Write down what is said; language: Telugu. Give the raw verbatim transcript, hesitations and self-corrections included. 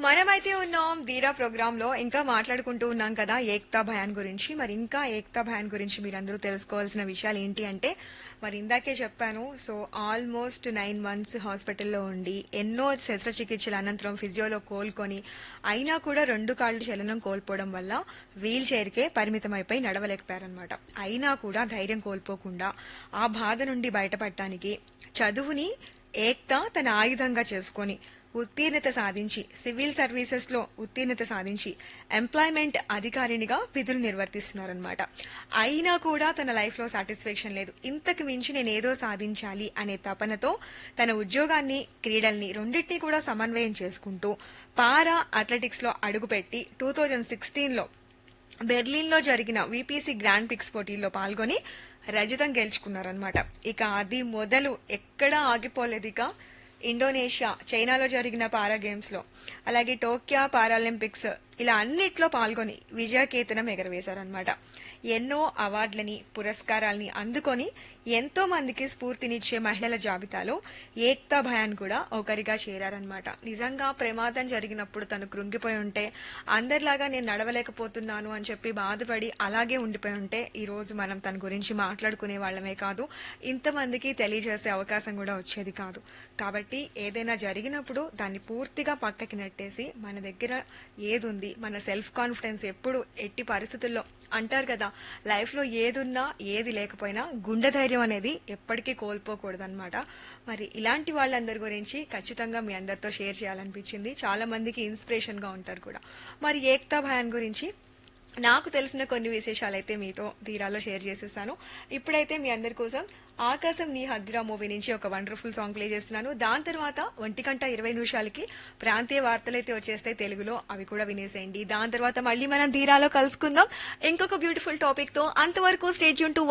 మనమైతే ఉన్నాం ధీరా ప్రోగ్రామ్ లో ఇంకా మాట్లాడుకుంటూ ఉన్నాం కదా ఏక్తా భయాన్ గురించి. మరి ఇంకా ఏక్తా భయాన్ గురించి మీరందరూ తెలుసుకోవాల్సిన విషయాలు ఏంటి అంటే, మరి ఇందాకే చెప్పాను. సో ఆల్మోస్ట్ నైన్ మంత్స్ హాస్పిటల్లో ఉండి ఎన్నో శస్త్రచికిత్సల అనంతరం ఫిజియోలో కోలుకొని అయినా కూడా రెండు కాళ్ళు చలనం కోల్పోవడం వల్ల వీల్ చైర్కే పరిమితం అయిపోయి నడవలేకపోయారనమాట. అయినా కూడా ధైర్యం కోల్పోకుండా ఆ బాధ నుండి బయటపడటానికి చదువుని ఏక్తా తన ఆయుధంగా చేసుకొని ఉత్తీర్ణత సాధించి సివిల్ సర్వీసెస్ లో ఉత్తీర్ణత సాధించి ఎంప్లాయ్మెంట్ అధికారినిగా విధులు నిర్వర్తిస్తున్నారనమాట. అయినా కూడా తన లైఫ్ లో సాటిస్ఫాక్షన్ లేదు. ఇంతకు మించి నేను ఏదో సాధించాలి అనే తపనతో తన ఉద్యోగాన్ని క్రీడల్ని రెండింటినీ కూడా సమన్వయం చేసుకుంటూ పారా అథ్లెటిక్స్ లో అడుగుపెట్టి టూ థౌజండ్ సిక్స్టీన్ లో బెర్లిన్ లో జరిగిన విపిసి గ్రాండ్ పిక్స్ పోటీల్లో పాల్గొని రజతం గెలుచుకున్నారనమాట. ఇక అది మొదలు ఎక్కడా ఆగిపోలేదు. ఇక ఇండోనేషియా, చైనాలో జరిగిన పారా గేమ్స్ లో, అలాగే టోక్యో పారాలింపిక్స్ ఇలా అన్నిట్లో పాల్గొని విజయకేతనం ఎగరవేశారనమాట. ఎన్నో అవార్డులని పురస్కారాలని అందుకొని ఎంతో మందికి స్ఫూర్తినిచ్చే మహిళల జాబితాలో ఏక్తా భయాన్ కూడా ఒకరిగా చేరారనమాట. నిజంగా ప్రమాదం జరిగినప్పుడు తను కృంగిపోయి ఉంటే, అందరిలాగా నేను నడవలేకపోతున్నాను అని చెప్పి బాధపడి అలాగే ఉండిపోయి ఉంటే ఈ రోజు మనం తన గురించి మాట్లాడుకునే వాళ్ళమే కాదు, ఇంతమందికి తెలియజేసే అవకాశం కూడా వచ్చేది కాదు. కాబట్టి ఏదైనా జరిగినప్పుడు దాన్ని పూర్తిగా పక్కకి నెట్టేసి మన దగ్గర ఏదుంది, మన సెల్ఫ్ కాన్ఫిడెన్స్ ఎప్పుడు ఎట్టి పరిస్థితుల్లో అంటారు కదా, లైఫ్ లో ఏదున్నా ఏది లేకపోయినా గుండె ధైర్యం అనేది ఎప్పటికీ కోల్పోకూడదన్నమాట. మరి ఇలాంటి వాళ్ళందరి గురించి ఖచ్చితంగా మీ అందరితో షేర్ చేయాలనిపించింది. చాలా మందికి ఇన్స్పిరేషన్ గా ఉంటారు కూడా. మరి ఏక్తా భయాన్ గురించి నాకు తెలిసిన కొన్ని విశేషాలు అయితే మీతో ధీరాలో షేర్ చేసేస్తాను. ఇప్పుడైతే మీ అందరి కోసం ఆకాశం నీ హద్దురా మూవీ నుంచి ఒక వండర్ఫుల్ సాంగ్ ప్లే చేస్తున్నాను. దాని తర్వాత ఒంటి గంట ఇరవై నిమిషాలకి ప్రాంతీయ వార్తలైతే వచ్చేస్తాయి తెలుగులో, అవి కూడా వినేసేయండి. దాని తర్వాత మళ్ళీ మనం ధీరాలో కలుసుకుందాం ఇంకొక బ్యూటిఫుల్ టాపిక్ తో. అంతవరకు స్టే ట్యూన్ టు